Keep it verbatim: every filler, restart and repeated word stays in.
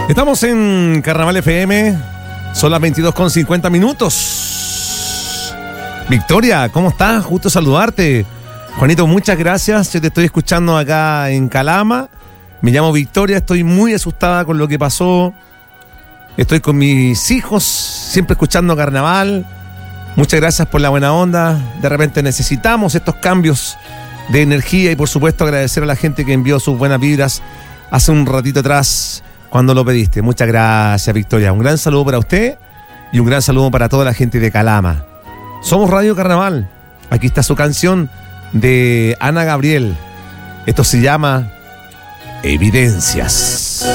Estamos en Carnaval F M, son las veintidós con cincuenta minutos. Victoria, ¿cómo estás? Justo saludarte. Juanito, muchas gracias. Yo te estoy escuchando acá en Calama. Me llamo Victoria, estoy muy asustada con lo que pasó. Estoy con mis hijos, siempre escuchando Carnaval. Muchas gracias por la buena onda. De repente necesitamos estos cambios de energía y por supuesto agradecer a la gente que envió sus buenas vibras hace un ratito atrás cuando lo pediste. Muchas gracias, Victoria. Un gran saludo para usted y un gran saludo para toda la gente de Calama. Somos Radio Carnaval. Aquí está su canción de Ana Gabriel. Esto se llama Evidencias.